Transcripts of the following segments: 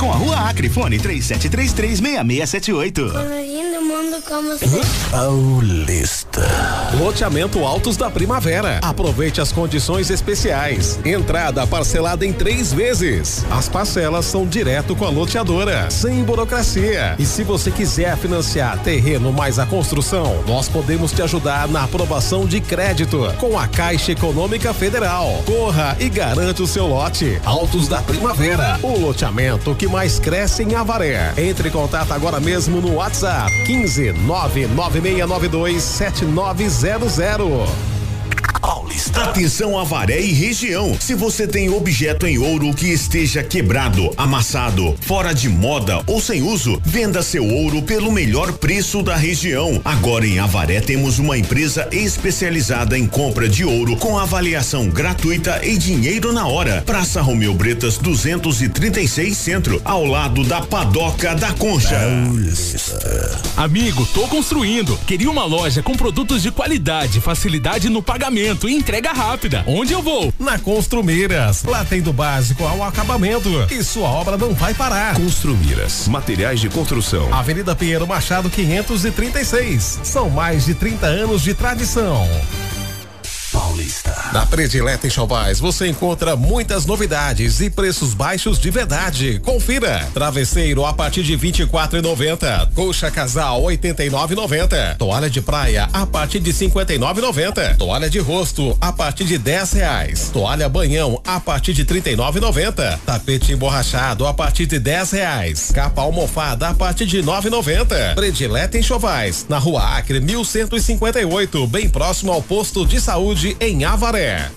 com a Rua Acre, fone 3733-6678. Lindo mundo como Paulista. Loteamento Altos da Primavera. Aproveite as condições especiais. Entrada parcelada em 3 vezes. As parcelas são direto com a loteadora, sem burocracia. E se você quiser financiar terreno mais a construção, nós podemos te ajudar na aprovação de crédito com a Caixa Econômica Federal. Corra e garante o seu lote. Altos da Primavera, o loteamento que mais cresce em Avaré. Entre em contato agora mesmo no WhatsApp 15 996927900. Paulista. Atenção Avaré e região. Se você tem objeto em ouro que esteja quebrado, amassado, fora de moda ou sem uso, venda seu ouro pelo melhor preço da região. Agora em Avaré temos uma empresa especializada em compra de ouro com avaliação gratuita e dinheiro na hora. Praça Romeu Bretas 236 Centro, ao lado da Padoca da Concha. Paulista. Amigo, tô construindo. Queria uma loja com produtos de qualidade, facilidade no pagamento e entrega rápida. Onde eu vou? Na Construmiras. Lá tem do básico ao acabamento e sua obra não vai parar. Construmiras, materiais de construção. Avenida Pinheiro Machado 536. São mais de 30 anos de tradição. Paulista. Na Predileta Enxovais você encontra muitas novidades e preços baixos de verdade. Confira. Travesseiro a partir de R$24,90. Colcha casal R$89,90. Toalha de praia a partir de R$59,90. Toalha de rosto a partir de R$10. Toalha banhão a partir de R$39,90. Tapete emborrachado a partir de R$10. Capa almofada a partir de R$9,90. Predileta Enxovais, na Rua Acre 1158, bem próximo ao posto de saúde em Avaré.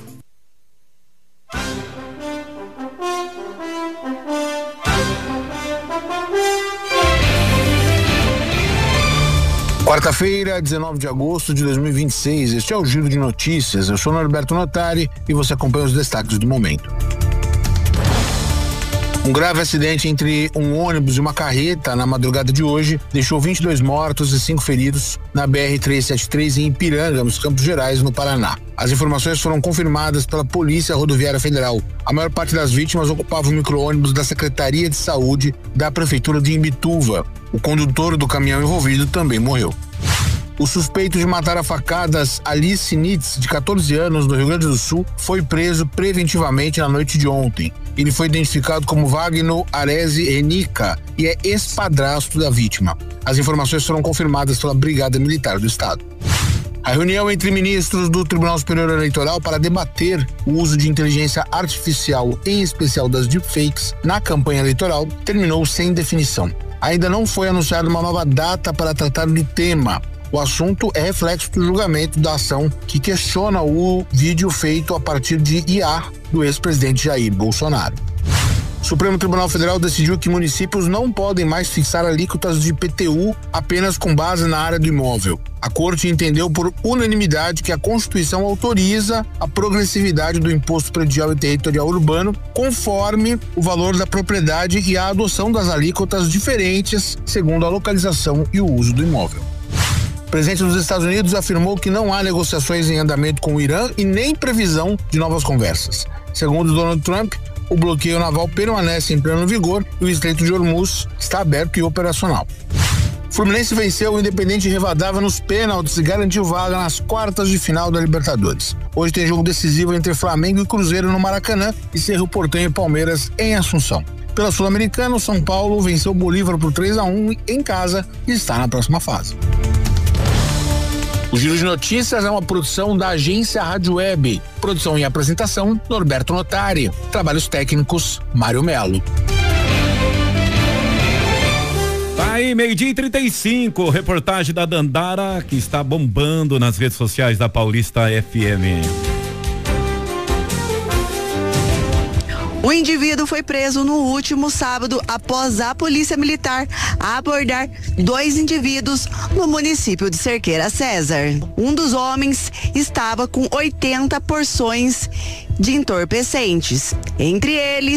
Quarta-feira, 19 de agosto de 2026. Este é o Giro de Notícias. Eu sou Norberto Notari e você acompanha os destaques do momento. Um grave acidente entre um ônibus e uma carreta na madrugada de hoje deixou 22 mortos e 5 feridos na BR-373 em Ipiranga, nos Campos Gerais, no Paraná. As informações foram confirmadas pela Polícia Rodoviária Federal. A maior parte das vítimas ocupava o micro-ônibus da Secretaria de Saúde da Prefeitura de Imbituva. O condutor do caminhão envolvido também morreu. O suspeito de matar a facadas Alice Nitz, de 14 anos, no Rio Grande do Sul, foi preso preventivamente na noite de ontem. Ele foi identificado como Wagner Arese Renica e é ex-padrasto da vítima. As informações foram confirmadas pela Brigada Militar do Estado. A reunião entre ministros do Tribunal Superior Eleitoral para debater o uso de inteligência artificial, em especial das deepfakes, na campanha eleitoral, terminou sem definição. Ainda não foi anunciada uma nova data para tratar do tema. O assunto é reflexo do julgamento da ação que questiona o vídeo feito a partir de IA do ex-presidente Jair Bolsonaro. O Supremo Tribunal Federal decidiu que municípios não podem mais fixar alíquotas de IPTU apenas com base na área do imóvel. A Corte entendeu por unanimidade que a Constituição autoriza a progressividade do Imposto Predial e Territorial Urbano conforme o valor da propriedade e a adoção das alíquotas diferentes segundo a localização e o uso do imóvel. O presidente dos Estados Unidos afirmou que não há negociações em andamento com o Irã e nem previsão de novas conversas. Segundo Donald Trump, o bloqueio naval permanece em pleno vigor e o Estreito de Hormuz está aberto e operacional. O Fluminense venceu o Independente Rivadavia nos pênaltis e garantiu vaga nas quartas de final da Libertadores. Hoje tem jogo decisivo entre Flamengo e Cruzeiro no Maracanã e Cerro Porteño e Palmeiras em Assunção. Pela Sul-Americana, o São Paulo venceu o Bolívar por 3-1 em casa e está na próxima fase. O Giro de Notícias é uma produção da agência Rádio Web. Produção e apresentação, Norberto Notari. Trabalhos técnicos, Mário Melo. Tá aí, 12:35, reportagem da Dandara, que está bombando nas redes sociais da Paulista FM. O indivíduo foi preso no último sábado após a Polícia Militar abordar 2 indivíduos no município de Cerqueira César. Um dos homens estava com 80 porções de entorpecentes, entre eles